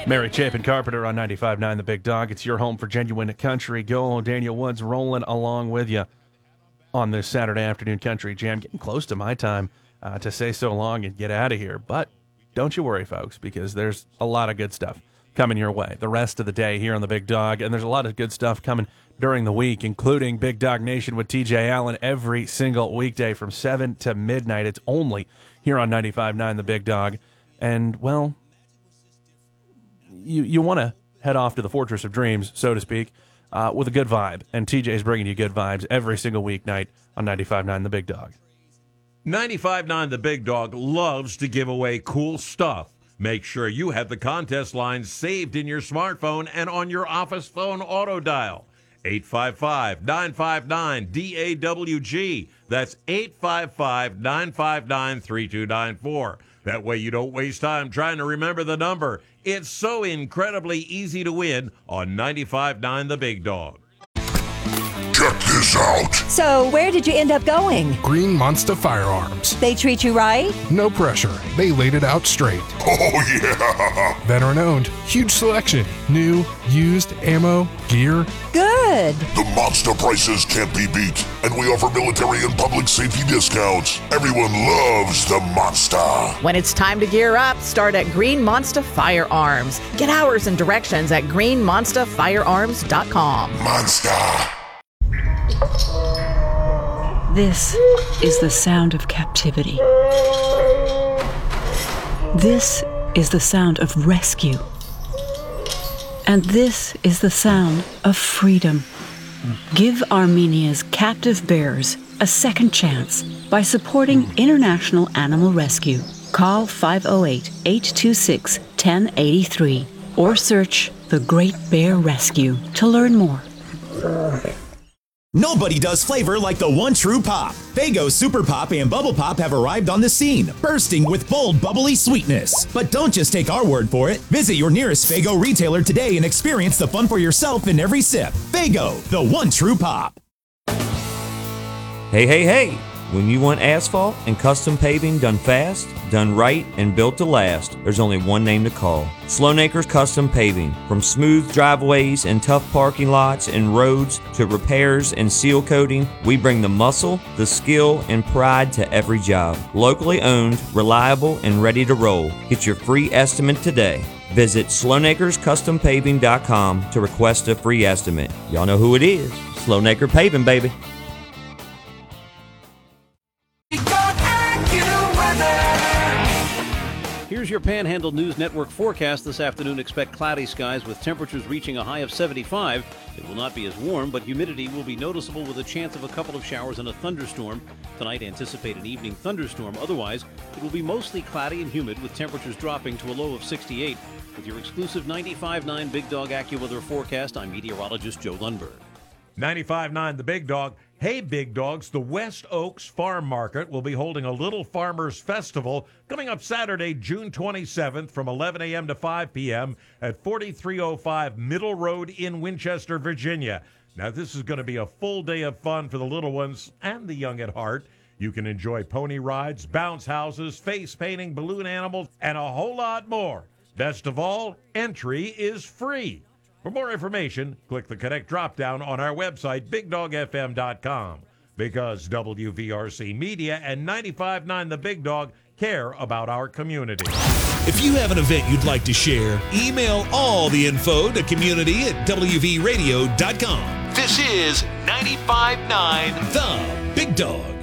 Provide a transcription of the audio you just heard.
Mary Chapin Carpenter on 95.9 The Big Dog. It's your home for genuine country gold. Daniel Woods rolling along with you on this Saturday afternoon country jam. Getting close to my time to say so long and get out of here. But don't you worry, folks, because there's a lot of good stuff coming your way the rest of the day here on The Big Dog. And there's a lot of good stuff coming during the week, including Big Dog Nation with TJ Allen every single weekday from 7 to midnight. It's only here on 95.9 The Big Dog. And, well, you want to head off to the Fortress of Dreams, so to speak, with a good vibe. And TJ's bringing you good vibes every single weeknight on 95.9 The Big Dog. 95.9 The Big Dog loves to give away cool stuff. Make sure you have the contest lines saved in your smartphone and on your office phone auto dial. 855-959-DAWG. That's 855-959-3294. That way you don't waste time trying to remember the number. It's so incredibly easy to win on 95.9 The Big Dog. Check this out. So, where did you end up going? Green Monster Firearms. They treat you right? No pressure. They laid it out straight. Oh, yeah. Veteran owned. Huge selection. New, used, ammo, gear. Good. The monster prices can't be beat, and we offer military and public safety discounts. Everyone loves the monster. When it's time to gear up, start at Green Monster Firearms. Get hours and directions at greenmonsterfirearms.com. Monster. This is the sound of captivity. This is the sound of rescue. And this is the sound of freedom. Give Armenia's captive bears a second chance by supporting International Animal Rescue. Call 508-826-1083 or search The Great Bear Rescue to learn more. Nobody does flavor like the one true pop. Faygo Super Pop and Bubble Pop have arrived on the scene, bursting with bold, bubbly sweetness. But don't just take our word for it. Visit your nearest Faygo retailer today and experience the fun for yourself in every sip. Faygo, the one true pop. Hey, hey, hey! When you want asphalt and custom paving done fast, done right, and built to last, there's only one name to call. Sloanacres Custom Paving. From smooth driveways and tough parking lots and roads to repairs and seal coating, we bring the muscle, the skill, and pride to every job. Locally owned, reliable, and ready to roll. Get your free estimate today. Visit SloanacresCustomPaving.com to request a free estimate. Y'all know who it is. Sloanacre Paving, baby. Here's your Panhandle News Network forecast this afternoon. Expect cloudy skies with temperatures reaching a high of 75. It will not be as warm, but humidity will be noticeable with a chance of a couple of showers and a thunderstorm. Tonight, anticipate an evening thunderstorm. Otherwise, it will be mostly cloudy and humid with temperatures dropping to a low of 68. With your exclusive 95.9 Big Dog AccuWeather forecast, I'm meteorologist Joe Lundberg. 95.9 The Big Dog. Hey, Big Dogs, the West Oaks Farm Market will be holding a Little Farmers Festival coming up Saturday, June 27th from 11 a.m. to 5 p.m. at 4305 Middle Road in Winchester, Virginia. Now, this is going to be a full day of fun for the little ones and the young at heart. You can enjoy pony rides, bounce houses, face painting, balloon animals, and a whole lot more. Best of all, entry is free. For more information, click the Connect drop-down on our website, BigDogFM.com, because WVRC Media and 95.9 The Big Dog care about our community. If you have an event you'd like to share, email all the info to community@WVRadio.com. This is 95.9 The Big Dog.